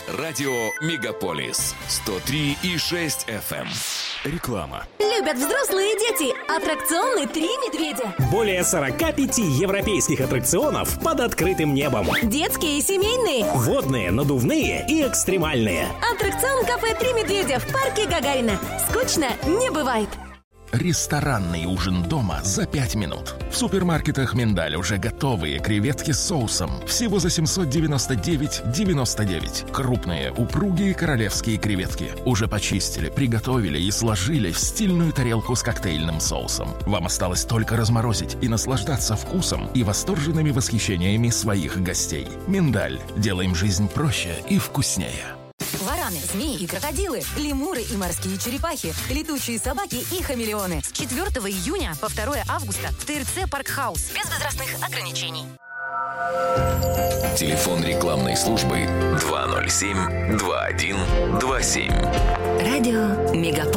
Радио «Мегаполис» 103,6 FM. Реклама. Любят взрослые и дети. Аттракционы «Три медведя». Более 45 европейских аттракционов под открытым небом. Детские и семейные. Водные, надувные и экстремальные. Аттракцион кафе «Три медведя» в парке Гагарина. Скучно не бывает. Ресторанный ужин дома за 5 минут. В супермаркетах «Миндаль» уже готовые креветки с соусом. Всего за 799,99. Крупные, упругие королевские креветки. Уже почистили, приготовили и сложили в стильную тарелку с коктейльным соусом. Вам осталось только разморозить и наслаждаться вкусом и восторженными восхищениями своих гостей. «Миндаль». Делаем жизнь проще и вкуснее. Вараны, змеи и крокодилы, лемуры и морские черепахи, летучие собаки и хамелеоны. С 4 июня по 2 августа в ТРЦ «Паркхаус». Без возрастных ограничений. Телефон рекламной службы 207-2127. Радио «Мегаполис».